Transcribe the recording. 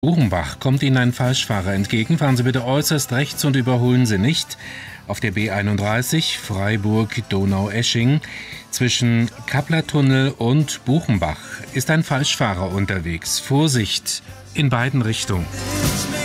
Buchenbach kommt Ihnen ein Falschfahrer entgegen. Fahren Sie bitte äußerst rechts und überholen Sie nicht. Auf der B31 Freiburg-Donaueschingen zwischen Kapplertunnel und Buchenbach ist ein Falschfahrer unterwegs. Vorsicht in beiden Richtungen.